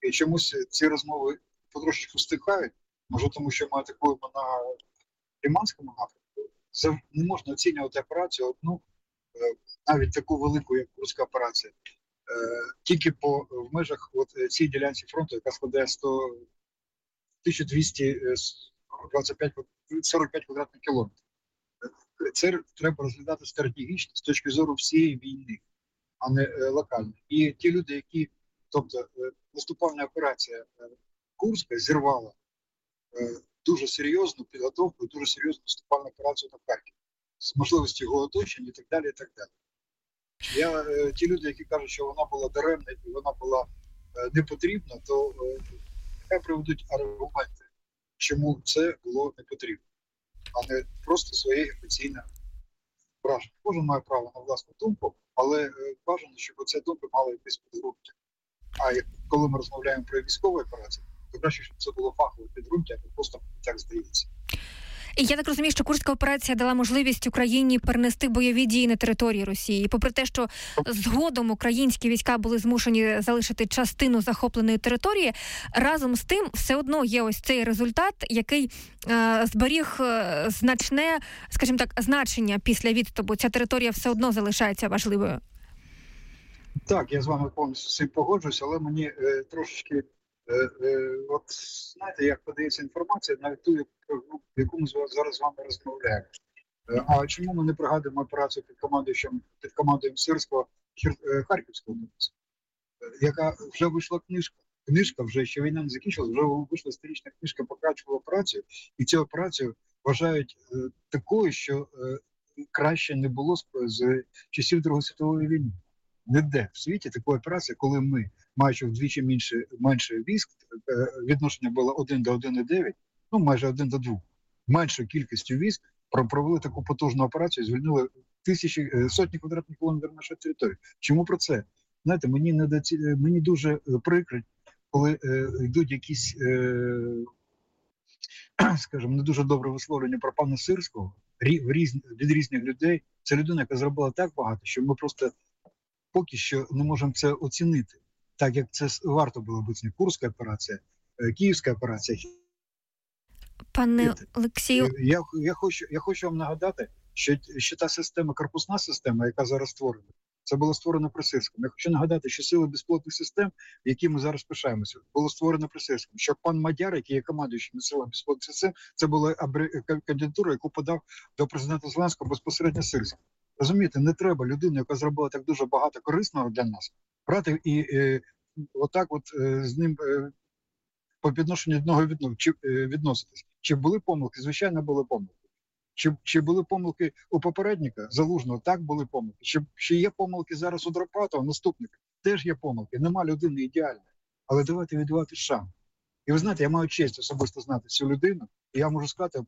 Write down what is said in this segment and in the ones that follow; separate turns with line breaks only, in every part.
І чомусь ці розмови потрошечку стихають. Може тому, що ми атакуємо на Лиманському напрямку. Це не можна оцінювати операцію одну, навіть таку велику, як Курська операція, тільки в межах цій ділянці фронту, яка складає 1245 квадратних кілометрів. Це треба розглядати стратегічно з точки зору всієї війни, а не локально. І ті люди, які, тобто наступальна операція Курська зірвала дуже серйозну підготовку, дуже серйозну наступальну операцію на Харків з можливістю його оточення і так далі, і так далі. Ті люди, які кажуть, що вона була даремна і вона була не потрібна, то нехай приведуть аргументи, чому це було не потрібно, а не просто своє емоційне враження. Кожен має право на власну думку, але бажано, щоб ця думка мала якесь підґрунтя. А коли ми розмовляємо про військову операцію, то краще, щоб це було фахове підґрунтя, а не просто так здається.
І я так розумію, що Курська операція дала можливість Україні перенести бойові дії на території Росії. І попри те, що згодом українські війська були змушені залишити частину захопленої території, разом з тим все одно є ось цей результат, який зберіг значне, скажімо так, значення після відступу. Ця територія все одно залишається важливою.
Так, я з вами повністю з цим погоджуюсь, але мені трошечки, от знаєте, як подається інформація, навіть ту, яку ми зараз з вами розмовляємо. А чому ми не пригадуємо операцію під командою Сирського Харківського області, яка вже вийшла книжка вже, ще війна не закінчилась, вже вийшла історична книжка про Карпатську операцію, і цю операцію вважають такою, що краще не було з часів Другої світової війни. Ніде в світі такої операції, коли ми, маючи вдвічі менше військ, відношення було 1 до 1,9, ну майже 1 до 2, меншою кількістю військ, провели таку потужну операцію і звільнили сотні квадратних кілометрів нашої території. Чому про це? Знаєте, мені дуже прикро, коли йдуть якісь, скажімо, не дуже добре висловлення про пана Сирського від різних людей. Це людина, яка зробила так багато, що ми просто поки що не можемо це оцінити, так як це варто було бути. Курська операція, Київська операція.
Пане Олексію,
я хочу вам нагадати, що та система, корпусна система, яка зараз створена, це було створено при Сирському. Я хочу нагадати, що сили безпілотних систем, які ми зараз пишаємося, було створено при Сирському. Що пан Мадяр, який є командуючим силами безпілотних систем, це була кандидатура, яку подав до президента Зеленського безпосередньо Сирський. Розумієте, не треба людину, яка зробила так дуже багато корисного для нас, брати і отак з ним по відношенню до нього відноситись. Чи були помилки? Звичайно, були помилки. Чи були помилки у попередника Залужного? Так, були помилки. Чи є помилки зараз у Драпатова, наступника? Теж є помилки. Нема людини ідеальної. Але давайте віддавати шанс. І ви знаєте, я маю честь особисто знати цю людину, і я можу сказати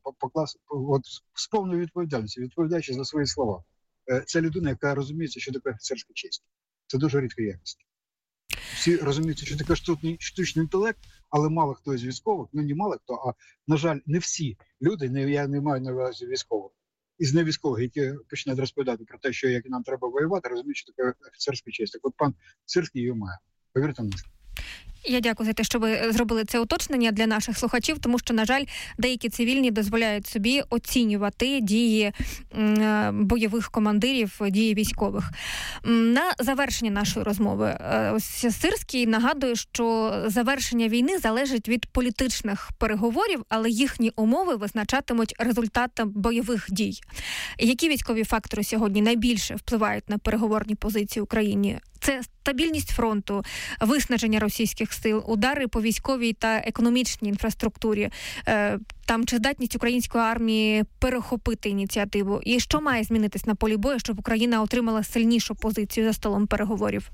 з повною відповідальністю, відповідаючи за свої слова. Це людина, яка розуміється, що таке офіцерська честь. Це дуже рідка якість. Всі розуміють, що таке штучний інтелект, але мало хто із військових, ну не мало хто, а, на жаль, не всі люди, я не маю на увазі військових, із невійськових, які починають розповідати про те, що як нам треба воювати, розуміють, що таке офіцерська честь. Так от пан Сирський її має. Повірте мені.
Я дякую за те, що ви зробили це уточнення для наших слухачів, тому що, на жаль, деякі цивільні дозволяють собі оцінювати дії бойових командирів, дії військових. На завершення нашої розмови, ось Сирський нагадує, що завершення війни залежить від політичних переговорів, але їхні умови визначатимуть результатом бойових дій. Які військові фактори сьогодні найбільше впливають на переговорні позиції Україні? Це стабільність фронту, виснаження російських сил, удари по військовій та економічній інфраструктурі, там чи здатність української армії перехопити ініціативу. І що має змінитись на полі бою, щоб Україна отримала сильнішу позицію за столом переговорів?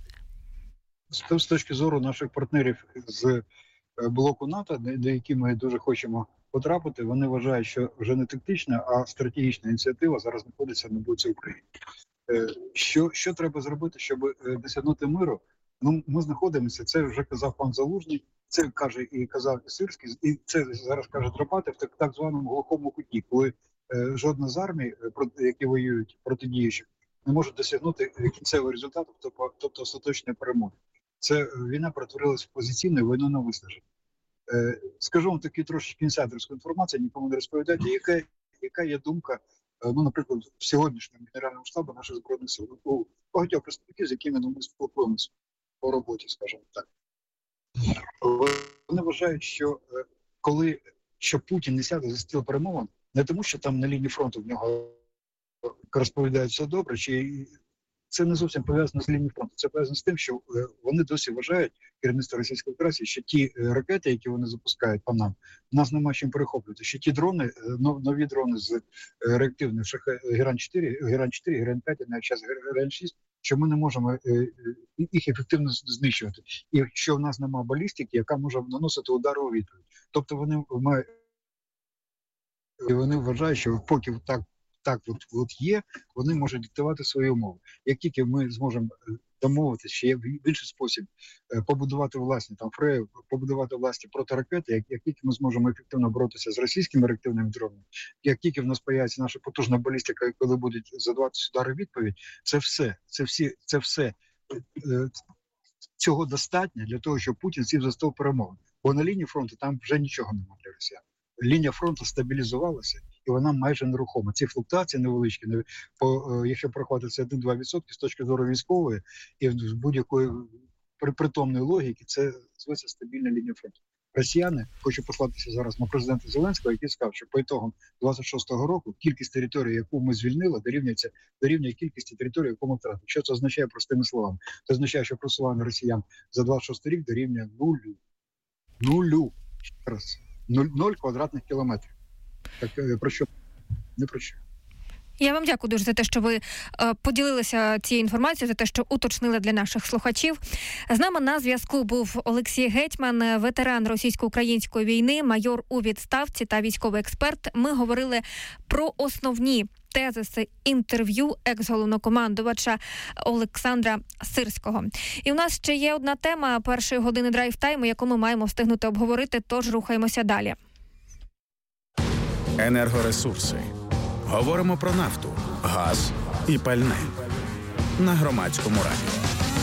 З точки зору наших партнерів з блоку НАТО, до яких ми дуже хочемо потрапити, вони вважають, що вже не тактична, а стратегічна ініціатива зараз знаходиться на боці України. Що треба зробити, щоб досягнути миру? Ну, ми знаходимося, це вже казав пан Залужний, це каже і казав і Сирський, і це зараз каже Драпатов, в так званому глухому куті, коли жодна з армій, які воюють протидіючих, не може досягнути кінцевого результату, тобто остаточної перемоги. Це війна перетворилася в позиційну війну на виснаження. Скажу вам таку трошечки інсайдерську інформацію, нікому не розповідайте, яка є думка, наприклад, в сьогоднішньому Генеральному штабу наших Збройних сил, у багатьох представників, з якими ми спілкуємося по роботі, скажімо так. Вони вважають, що що Путін не сяде за стіл перемовин, не тому, що там на лінії фронту в нього розповідають все добре, чи це не зовсім пов'язано з лінією фронту. Це пов'язано з тим, що вони досі вважають, керівництво Російської Федерації, що ті ракети, які вони запускають по нам, нас нема чим перехоплювати. Що ті дрони, нові дрони з реактивних Герань-4, Герань-5, навіть зараз Герань-6, що ми не можемо їх ефективно знищувати. І що в нас нема балістики, яка може наносити удари у відповідь. Тобто вони вважають, що поки так є, вони можуть диктувати свої умови. Як тільки ми зможемо домовитися, що є в інший спосіб побудувати власні ФРЕ, побудувати власні протиракети, як тільки ми зможемо ефективно боротися з російськими реактивними дронами, як тільки в нас появиться наша потужна балістика, коли будуть задаватися удари відповідь, це все цього достатньо для того, щоб Путін сів за стол перемовин. Бо на лінії фронту там вже нічого немає для росіян. Лінія фронту стабілізувалася, і вона майже нерухома. Ці флуктуації невеличкі, якщо порахувати це 1-2% з точки зору військової і з будь-якої притомної логіки, це зветься стабільна лінія фронту. Росіяни, хочу послатися зараз на президента Зеленського, який сказав, що по ітогам 26-го року кількість територій, яку ми звільнили, дорівнює кількості територій, яку ми втратили. Що це означає простими словами? Це означає, що просування росіян за 26 рік дорівнює нулю. Раз. 0 квадратних кілометрів. Так про що? Не про що.
Я вам дякую дуже за те, що ви поділилися цією інформацією, за те, що уточнили для наших слухачів. З нами на зв'язку був Олексій Гетьман, ветеран російсько-української війни, майор у відставці та військовий експерт. Ми говорили про основні тезиси інтерв'ю екс-головнокомандувача Олександра Сирського. І у нас ще є одна тема першої години драйв-тайму, яку ми маємо встигнути обговорити, тож рухаємося далі.
Енергоресурси. Говоримо про нафту, газ і пальне. На Громадському радіо.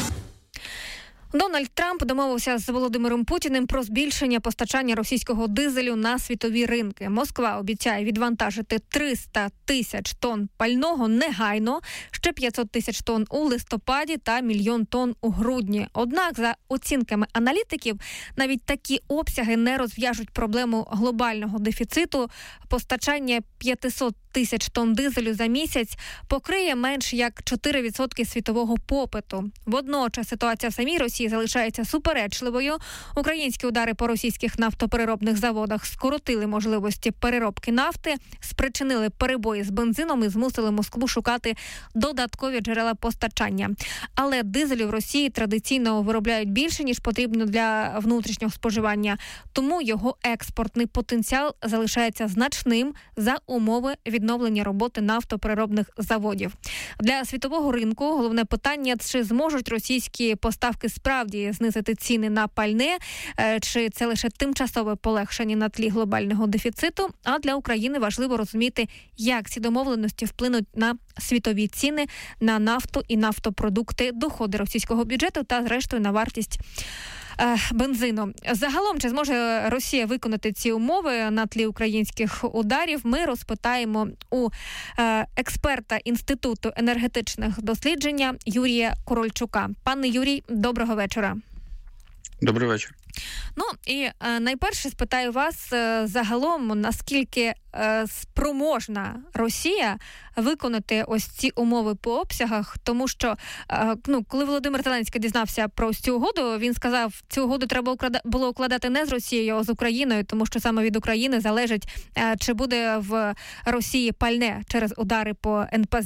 Дональд Трамп домовився з Володимиром Путіним про збільшення постачання російського дизелю на світові ринки. Москва обіцяє відвантажити 300 тисяч тонн пального негайно, ще 500 тисяч тонн у листопаді та 1 мільйон тонн у грудні. Однак, за оцінками аналітиків, навіть такі обсяги не розв'яжуть проблему глобального дефіциту. Постачання 500 тисяч тонн дизелю за місяць покриє менш як 4% світового попиту. Водночас ситуація в самій Росії залишається суперечливою. Українські удари по російських нафтопереробних заводах скоротили можливості переробки нафти, спричинили перебої з бензином і змусили Москву шукати додаткові джерела постачання. Але дизелю в Росії традиційно виробляють більше, ніж потрібно для внутрішнього споживання. Тому його експортний потенціал залишається значним за умови відновлення роботи нафтопереробних заводів. Для світового ринку головне питання, чи зможуть російські поставки справді знизити ціни на пальне, чи це лише тимчасове полегшення на тлі глобального дефіциту. А для України важливо розуміти, як ці домовленості вплинуть на світові ціни, на нафту і нафтопродукти, доходи російського бюджету та, зрештою, на вартість бензину. Загалом, чи зможе Росія виконати ці умови на тлі українських ударів, ми розпитаємо у експерта Інституту енергетичних досліджень Юрія Корольчука. Пане Юрій, доброго вечора.
Добрий вечір.
Ну і найперше спитаю вас загалом, наскільки спроможна Росія виконати ось ці умови по обсягах, тому що коли Володимир Зеленський дізнався про ось цю угоду, він сказав, цю угоду треба було укладати не з Росією, а з Україною, тому що саме від України залежить, чи буде в Росії пальне через удари по НПЗ.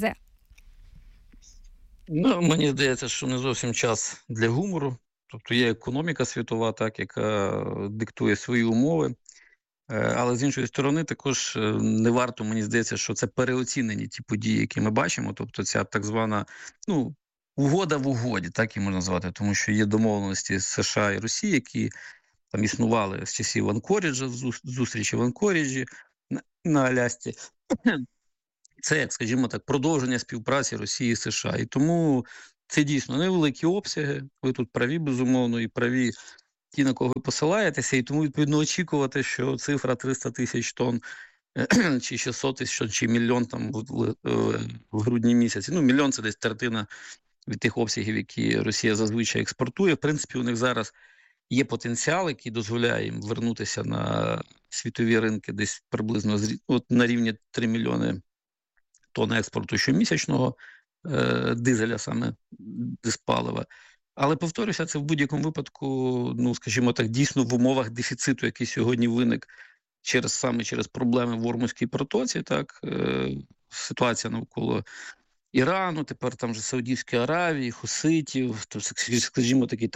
Мені здається, що не зовсім час для гумору. Тобто є економіка світова, яка диктує свої умови. Але з іншої сторони також не варто, мені здається, що це переоцінені ті події, які ми бачимо. Тобто ця так звана угода в угоді, так її можна назвати. Тому що є домовленості з США і Росії, які там існували з часів Анкоріджа, зустрічі в Анкоріджі на Алясці. Це, як, скажімо так, продовження співпраці Росії і США. І тому Це дійсно невеликі обсяги, ви тут праві, безумовно, і праві ті, на кого ви посилаєтеся, і тому, відповідно, очікувати, що цифра 300 тисяч тонн чи 600 тисяч тонн, чи мільйон там в грудні місяці. Ну, мільйон – це десь третина від тих обсягів, які Росія зазвичай експортує. В принципі, у них зараз є потенціал, який дозволяє їм вернутися на світові ринки десь приблизно на рівні 3 мільйони тонн експорту щомісячного дизеля, саме диспалива. Але, повторюся, це в будь-якому випадку, ну, скажімо так, дійсно в умовах дефіциту, який сьогодні виник саме через проблеми в Ормузькій протоці, так, ситуація навколо Ірану, тепер там же Саудівської Аравії, хуситів, то, скажімо, такий,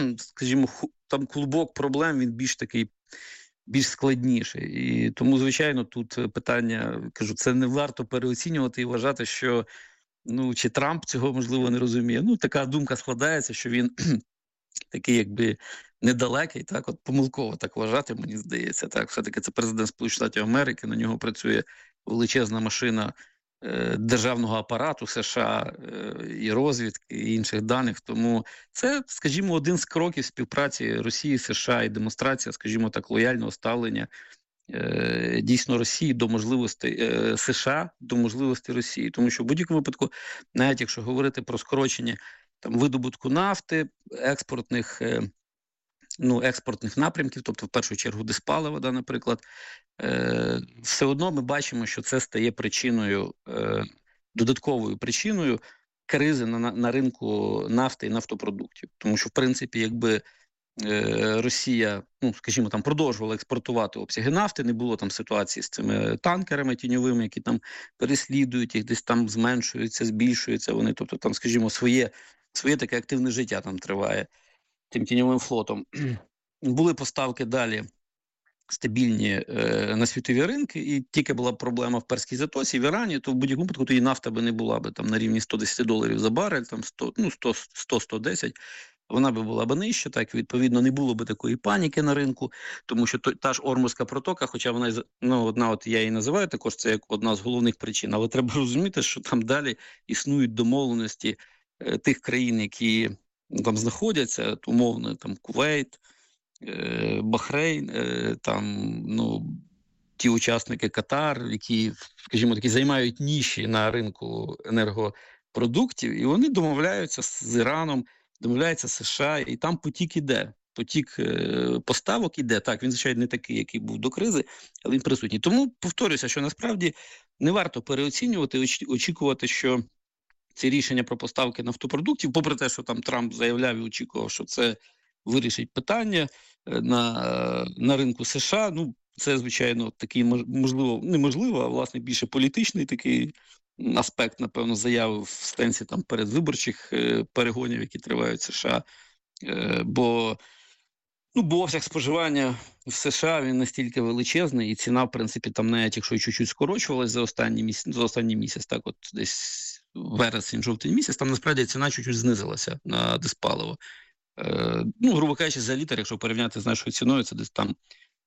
там клубок проблем, він більш складніший. І тому, звичайно, тут питання, кажу, це не варто переоцінювати і вважати, що, ну, чи Трамп цього, можливо, не розуміє. Ну, така думка складається, що він такий, якби, недалекий, так, от помилково так вважати, мені здається, так, все-таки це президент Сполучених Штатів Америки, на нього працює величезна машина державного апарату США і розвідки, і інших даних. Тому це, скажімо, один з кроків співпраці Росії, США і демонстрація, скажімо так, лояльного ставлення дійсно Росії до можливостей США, до можливостей Росії. Тому що в будь-якому випадку, навіть якщо говорити про скорочення там видобутку нафти, експортних напрямків, тобто в першу чергу диспалива, да, наприклад, все одно ми бачимо, що це стає причиною, додатковою причиною кризи на ринку нафти і нафтопродуктів. Тому що, в принципі, якби Росія, ну, скажімо, там продовжувала експортувати обсяги нафти, не було там ситуації з цими танкерами тіньовими, які там переслідують, їх десь там зменшуються, збільшуються вони, тобто там, скажімо, своє таке активне життя там триває тим тіньовим флотом. Були поставки далі стабільні на світові ринки, і тільки була проблема в Перській затоці, в Ірані, то в будь-якому випадку тоді нафта би не була би там на рівні $110 за барель, там 100-110, вона би була б нижча, так, відповідно, не було б такої паніки на ринку, тому що та ж Ормузька протока, хоча вона, ну, одна, от я її називаю також, це як одна з головних причин, але треба розуміти, що там далі існують домовленості тих країн, які там знаходяться, умовно, там Кувейт, Бахрейн, там, ну, ті учасники Катар, які, скажімо, такі займають ніші на ринку енергопродуктів, і вони домовляються з Іраном, домовляються з США, і там потік іде. Потік поставок іде. Так, він, звичайно, не такий, який був до кризи, але він присутній. Тому повторюся, що насправді не варто переоцінювати, очікувати, що ці рішення про поставки нафтопродуктів, попри те, що там Трамп заявляв і очікував, що це вирішить питання на ринку США, ну, це, звичайно, такий, можливо, неможливо, а, власне, більше політичний такий аспект, напевно, заяви в сенсі там передвиборчих перегонів, які тривають в США, бо обсяг споживання в США, він настільки величезний, і ціна, в принципі, там навіть якщо і чуть-чуть скорочувалась за останній місяць, так от десь вересень-жовтень місяць, там насправді ціна чуть-чуть знизилася на диспаливо. Ну, грубо кажучи, за літр, якщо порівняти з нашою ціною, це десь там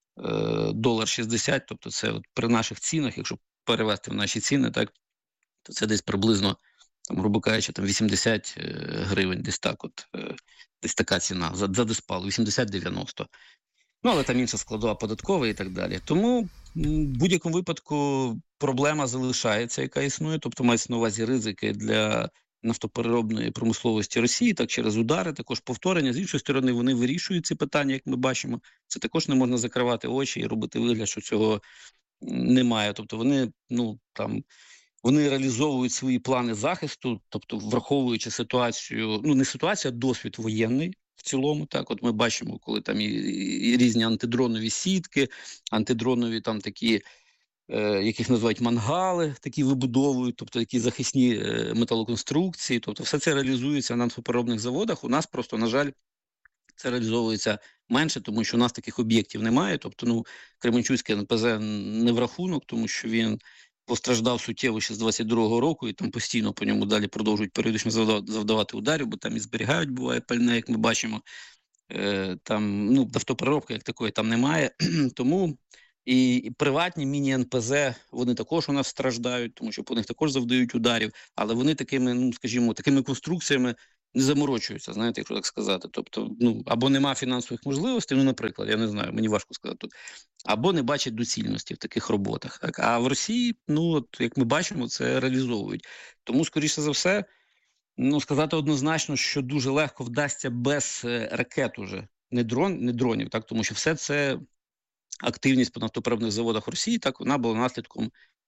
$1.60, тобто це от при наших цінах, якщо перевести в наші ціни, так, то це десь приблизно, там, грубо кажучи, там 80 гривень, десь так от, десь така ціна за диспал, 80-90. Ну, але там інша складова податкова і так далі. Тому в будь-якому випадку проблема залишається, яка існує, тобто мається на увазі ризики для нафтопереробної промисловості Росії, так через удари, також повторення. З іншої сторони, вони вирішують ці питання, як ми бачимо. Це також не можна закривати очі і робити вигляд, що цього немає. Тобто вони, ну, там, вони реалізовують свої плани захисту, тобто враховуючи ситуацію, ну, не ситуацію, а досвід воєнний в цілому. Так, от ми бачимо, коли там і різні антидронові сітки, антидронові там такі, яких називають мангали, такі вибудовують, тобто такі захисні металоконструкції, тобто все це реалізується на нафтопереробних заводах. У нас просто, на жаль, це реалізовується менше, тому що у нас таких об'єктів немає, тобто, ну, Кременчуцький НПЗ не в рахунок, тому що він постраждав суттєво ще з 22-го року, і там постійно по ньому далі продовжують періодично завдавати ударів, бо там і зберігають, буває, пальне, як ми бачимо. Там, ну, нафтопереробки як такої там немає, тому І приватні міні-НПЗ, вони також у нас страждають, тому що по них також завдають ударів, але вони такими, ну, скажімо, такими конструкціями не заморочуються, знаєте, якщо так сказати. Тобто, ну, або нема фінансових можливостей, ну, наприклад, я не знаю, мені важко сказати тут, або не бачать доцільності в таких роботах. Так? А в Росії, ну, от, як ми бачимо, це реалізовують. Тому, скоріше за все, ну, сказати однозначно, що дуже легко вдасться без ракет уже, не дронів, так, тому що все це активність по нафтопереробних заводах Росії, так, вона була наслідком,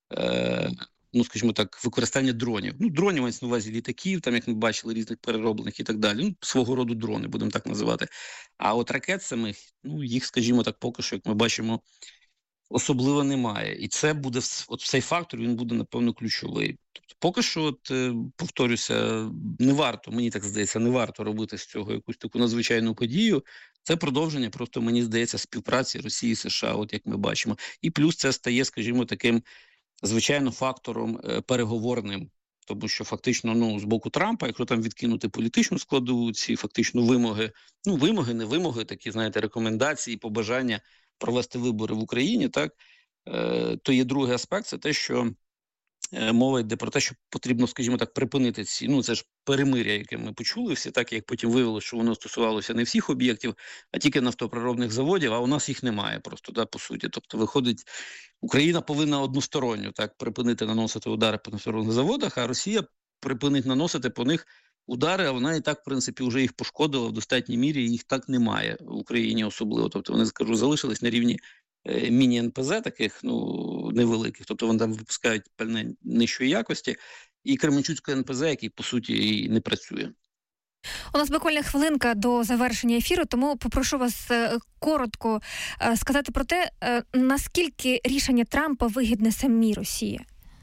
ну, скажімо так, використання дронів. Ну, дронів мається на увазі літаків, там, як ми бачили, різних перероблених і так далі. Ну, свого роду дрони, будемо так називати. А от ракет самих, ну, їх, скажімо так, поки що, як ми бачимо, особливо немає. І це буде, от цей фактор, він буде, напевно, ключовий. Тобто, поки що, от, повторюся, не варто, мені так здається, не варто робити з цього якусь таку надзвичайну подію. Це продовження, просто, мені здається, співпраці Росії і США, от як ми бачимо. І плюс це стає, скажімо, таким, звичайно, фактором переговорним. Тому що фактично, ну, з боку Трампа, якщо там відкинути політичну складову, ці фактично вимоги, ну, вимоги, не вимоги, такі, знаєте, рекомендації, побажання провести вибори в Україні, так, то є другий аспект, це те, що мова йде про те, що потрібно, скажімо так, припинити ці, ну, це ж перемир'я, яке ми почули всі, так, як потім виявилося, що воно стосувалося не всіх об'єктів, а тільки нафтопереробних заводів, а у нас їх немає просто, да, по суті. Тобто, виходить, Україна повинна односторонньо, так, припинити наносити удари по нафтопереробних заводах, а Росія припинить наносити по них удари, а вона і так, в принципі, вже їх пошкодила в достатній мірі, і їх так немає в Україні особливо. Тобто, вони, скажу, залишились на рівні міні-НПЗ таких, ну, невеликих, тобто вони там випускають певне нижчої якості, і Кременчуцький НПЗ, який, по суті, і не працює.
У нас буквально хвилинка до завершення ефіру, тому попрошу вас коротко сказати про те, наскільки рішення Трампа вигідне самій Росії.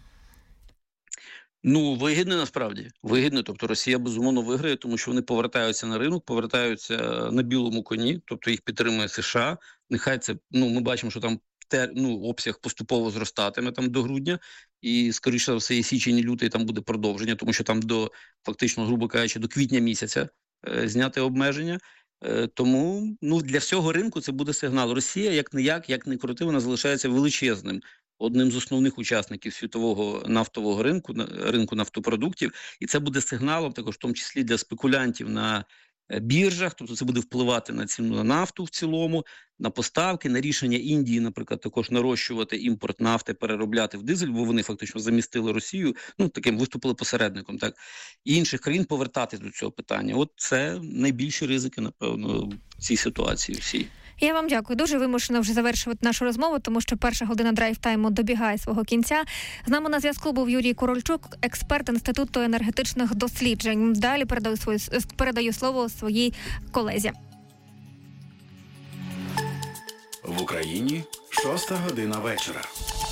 Ну, вигідне насправді. Вигідне, тобто Росія, безумовно, виграє, тому що вони повертаються на ринок, повертаються на білому коні, тобто їх підтримує США. Нехай це, ну, ми бачимо, що там обсяг поступово зростатиме там до грудня, і, скоріше за все, і січень, і лютий там буде продовження, тому що там до, фактично, грубо кажучи, до квітня місяця зняти обмеження. Тому, ну, для всього ринку це буде сигнал. Росія, як не крути, вона залишається величезним, одним з основних учасників світового нафтового ринку нафтопродуктів, і це буде сигналом також, в тому числі для спекулянтів на біржах, тобто це буде впливати на ціну на нафту в цілому, на поставки, на рішення Індії, наприклад, також нарощувати імпорт нафти, переробляти в дизель, бо вони фактично замістили Росію, ну, таким виступили посередником, так, і інших країн повертатись до цього питання. От це найбільші ризики, напевно, в цій ситуації всій.
Я вам дякую. Дуже вимушено вже завершувати нашу розмову, тому що перша година драйв-тайму добігає свого кінця. З нами на зв'язку був Юрій Корольчук, експерт Інституту енергетичних досліджень. Далі передаю слово своїй колезі.
В Україні 6:00 вечора.